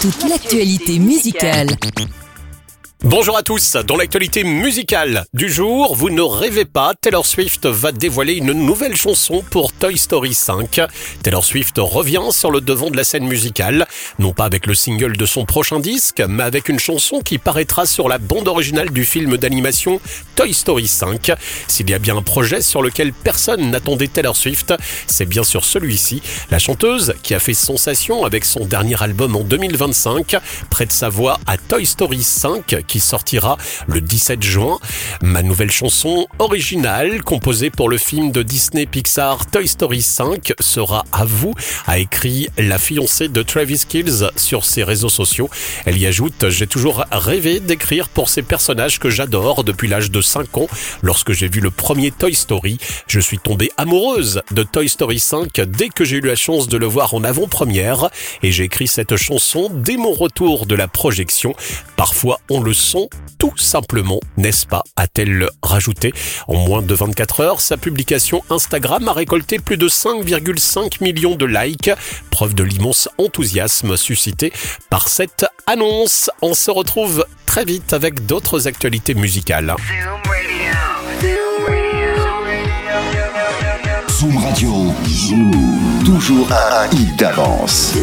Toute l'actualité musicale. Bonjour à tous, dans l'actualité musicale du jour, vous ne rêvez pas, Taylor Swift va dévoiler une nouvelle chanson pour Toy Story 5. Taylor Swift revient sur le devant de la scène musicale, non pas avec le single de son prochain disque, mais avec une chanson qui paraîtra sur la bande originale du film d'animation Toy Story 5. S'il y a bien un projet sur lequel personne n'attendait Taylor Swift, c'est bien sûr celui-ci. La chanteuse, qui a fait sensation avec son dernier album en 2025, prête sa voix à Toy Story 5, qui sortira le 17 juin. Ma nouvelle chanson originale, composée pour le film de Disney Pixar Toy Story 5, sera à vous, a écrit la fiancée de Travis Kelce sur ses réseaux sociaux. Elle y ajoute: j'ai toujours rêvé d'écrire pour ces personnages que j'adore depuis l'âge de 5 ans. Lorsque j'ai vu le premier Toy Story, je suis tombée amoureuse de Toy Story 5 dès que j'ai eu la chance de le voir en avant-première, et j'ai écrit cette chanson dès mon retour de la projection. Parfois on le sent tout simplement, n'est-ce pas, a-t-elle rajouté. En moins de 24 heures, sa publication Instagram a récolté plus de 5,5 millions de likes, preuve de l'immense enthousiasme suscité par cette annonce. On se retrouve très vite avec d'autres actualités musicales. Zoom Radio, toujours un hit d'avance.